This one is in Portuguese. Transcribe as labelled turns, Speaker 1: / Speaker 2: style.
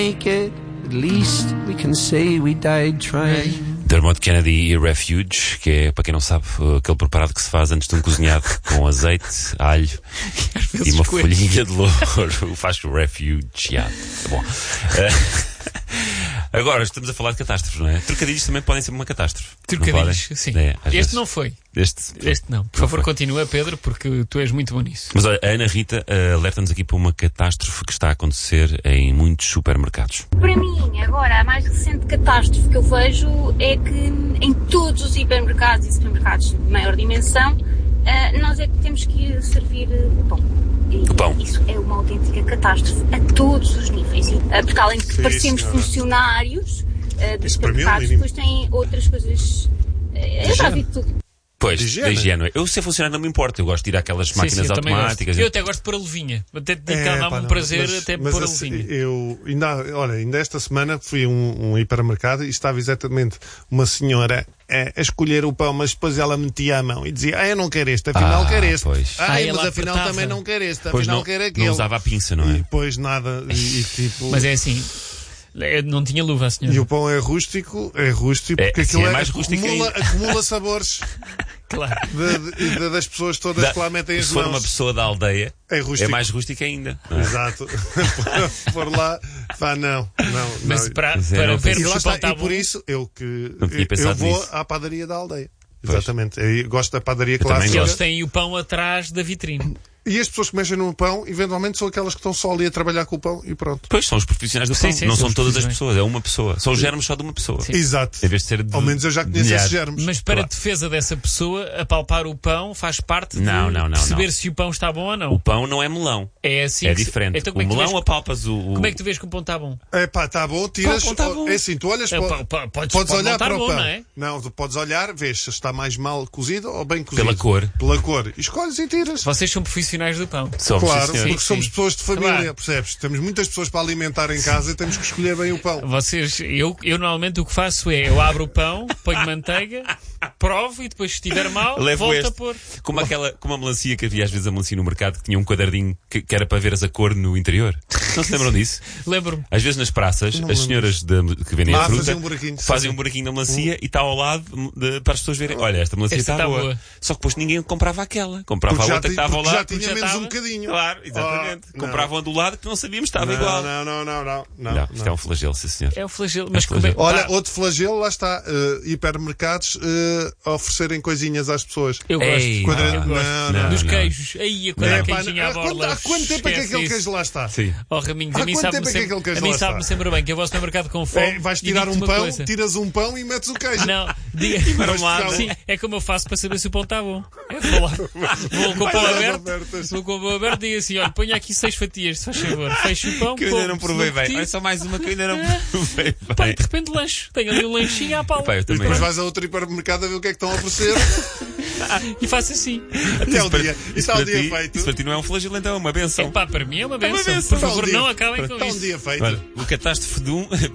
Speaker 1: make it, at least we can say we died trying.
Speaker 2: Dermot Kennedy e Refuge, que é, para quem não sabe, aquele preparado que se faz antes de um cozinhado com azeite, alho e uma folhinha de louro. Faz o refugiado. Bom. Agora, estamos a falar de catástrofes, não é? Trocadilhos também podem ser uma catástrofe.
Speaker 3: Trocadilhos, sim.
Speaker 2: Este
Speaker 3: vezes não foi. Este não. Por favor, continua, Pedro, porque tu és muito bom nisso.
Speaker 2: Mas olha, a Ana Rita alerta-nos aqui para uma catástrofe que está a acontecer em muitos supermercados.
Speaker 4: Para mim, agora, a mais recente catástrofe que eu vejo é que em todos os hipermercados e supermercados de maior dimensão, nós é que temos que servir o pão.
Speaker 2: O pão.
Speaker 4: Isso é uma autêntica catástrofe a todos os níveis. Porque além de que parecemos funcionários dos supermercados, depois têm outras coisas. Eu já vi tudo.
Speaker 2: Pois, da higiene. Eu, se funcionar, não me importa. Eu gosto de ir àquelas máquinas automáticas.
Speaker 3: Eu até gosto de pôr a luvinha. Até dá-me um prazer até pôr a luvinha.
Speaker 5: Eu ainda esta semana fui a um hipermercado e estava exatamente uma senhora a escolher o pão, mas depois ela metia a mão e dizia: eu não quero este, afinal quero este.
Speaker 2: Pois.
Speaker 5: Mas afinal também não quero este, afinal quero aquele.
Speaker 2: Não usava a pinça, não é?
Speaker 5: E depois nada. Tipo...
Speaker 3: Mas é assim. Não tinha luva, a senhora.
Speaker 5: E o pão é rústico porque aquilo
Speaker 2: é mais rústico
Speaker 5: acumula sabores.
Speaker 3: Claro.
Speaker 5: Das pessoas todas que lá metem as mãos.
Speaker 2: Se for uma pessoa da aldeia,
Speaker 5: é
Speaker 2: mais rústico ainda.
Speaker 5: Exato. Por lá, não.
Speaker 3: Mas para vermos se
Speaker 5: e por isso eu vou à padaria da aldeia.
Speaker 2: Pois.
Speaker 5: Exatamente. Eu gosto da padaria clássica.
Speaker 3: E eles têm o pão atrás da vitrine.
Speaker 5: E as pessoas que mexem no pão, eventualmente, são aquelas que estão só ali a trabalhar com o pão e pronto.
Speaker 2: Pois, são os profissionais do pão.
Speaker 3: Sim,
Speaker 2: não são todas as pessoas, é uma pessoa. São os germes só de uma pessoa.
Speaker 3: Sim.
Speaker 5: Exato.
Speaker 2: Em vez de ser
Speaker 5: ao menos eu já conheço esses germes.
Speaker 3: Mas para a defesa dessa pessoa, apalpar o pão faz parte de perceber se o pão está bom ou não.
Speaker 2: O pão não é melão.
Speaker 3: É assim.
Speaker 2: É diferente.
Speaker 3: Então,
Speaker 2: o melão apalpas o...
Speaker 3: Como é que tu vês que o pão está bom?
Speaker 5: Está bom, tiras... É assim, tu olhas... Podes olhar para o pão.
Speaker 3: Não é?
Speaker 5: Não, tu podes olhar, vês se está mais mal cozido ou bem cozido.
Speaker 2: Pela cor.
Speaker 5: E escolhes e tiras.
Speaker 3: Vocês são profissionais do pão.
Speaker 5: Claro, porque somos pessoas de família, percebes? Temos muitas pessoas para alimentar em casa e temos que escolher bem o pão.
Speaker 3: Eu normalmente o que faço é, eu abro o pão, ponho manteiga, provo e depois se estiver mal, volto a pôr.
Speaker 2: Como a melancia que havia às vezes a melancia no mercado que tinha um quadradinho que era para veres a cor no interior. Não se lembram disso?
Speaker 3: Lembro-me.
Speaker 2: Às vezes nas praças, as senhoras que vendem a fruta
Speaker 5: fazem
Speaker 2: um buraquinho na melancia e está ao lado para as pessoas verem, olha, esta melancia está boa. Só que depois ninguém comprava aquela. Comprava a outra que estava ao lado.
Speaker 5: Já tinha menos um bocadinho.
Speaker 2: Claro, exatamente. Compravam a do lado que não sabíamos que estava igual.
Speaker 5: Não.
Speaker 2: Isto é um flagelo, sim senhor.
Speaker 3: É um flagelo.
Speaker 2: Mas
Speaker 5: olha, outro flagelo, lá está, hipermercados oferecerem coisinhas às pessoas.
Speaker 3: Eu gosto. Dos queijos. Aí, quando há queijinho à borla.
Speaker 5: Há quanto tempo é que aquele queijo lá está?
Speaker 2: Sim.
Speaker 3: Raminhos, a mim sabe-me sempre bem que eu vou ao supermercado com fome.
Speaker 5: Vais tirar um pão, tiras um pão e metes o queijo.
Speaker 3: Não, sim, é como eu faço para saber se o pão está bom. Vou com o pão aberto e digo assim: olha, ponha aqui 6 fatias, se faz favor. Fecha o pão.
Speaker 2: Que eu ainda não provei bem. Olha só mais uma que eu ainda não provei bem.
Speaker 3: Pai, de repente lanche. Tenho ali um lanchinho à pala.
Speaker 5: E depois vais a outro hipermercado a ver o que é que estão a oferecer.
Speaker 3: E faço assim.
Speaker 5: Está o dia feito.
Speaker 2: Isso para ti não é um flagelo, então é uma benção.
Speaker 3: Para mim é uma benção. Por favor, não acabem com isso.
Speaker 5: Está um dia feito.
Speaker 2: Olha, o catástrofe de